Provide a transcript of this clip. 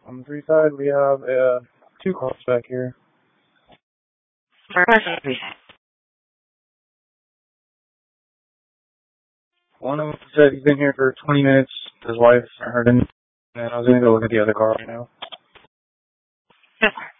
On the 3 side, we have 2 cars back here. Where's the 3 side? One of them said he's been here for 20 minutes. His wife heard him, and I was going to go look at the other car right now. So far.